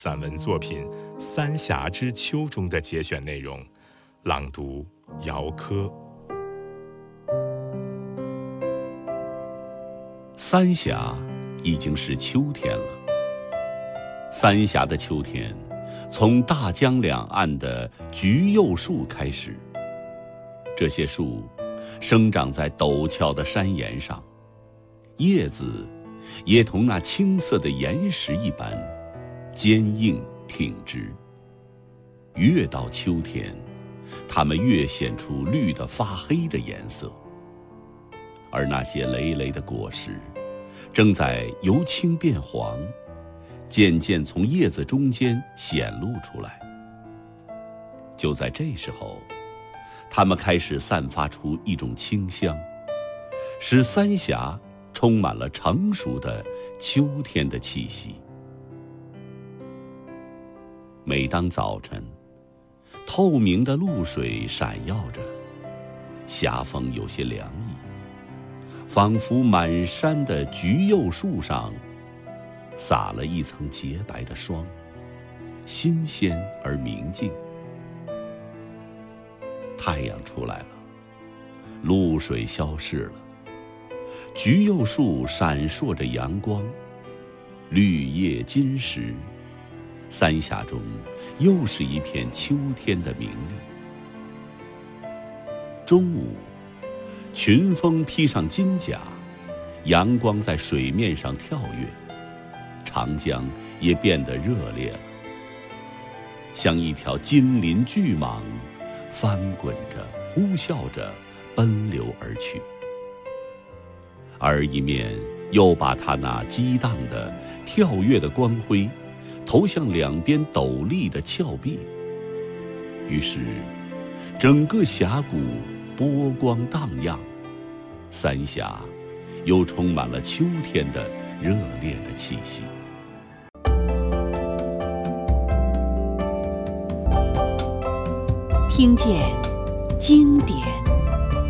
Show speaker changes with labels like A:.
A: 散文作品《三峡之秋》中的节选内容，朗读姚科。
B: 三峡已经是秋天了。三峡的秋天，从大江两岸的橘柚树开始。这些树生长在陡峭的山岩上，叶子也同那青色的岩石一般坚硬挺直。越到秋天，它们越显出绿得发黑的颜色，而那些累累的果实正在由青变黄，渐渐从叶子中间显露出来。就在这时候，它们开始散发出一种清香，使三峡充满了成熟的秋天的气息。每当早晨，透明的露水闪耀着，峡风有些凉意，仿佛满山的橘柚树上撒了一层洁白的霜，新鲜而明净。太阳出来了，露水消逝了，橘柚树闪烁着阳光，绿叶金石，三峡中又是一片秋天的明丽。中午，群峰披上金甲，阳光在水面上跳跃，长江也变得热烈了，像一条金鳞巨蟒，翻滚着呼啸着奔流而去。而一面又把它那激荡的跳跃的光辉投向两边陡立的峭壁，于是整个峡谷波光荡漾，三峡又充满了秋天的热烈的气息。
C: 听见经典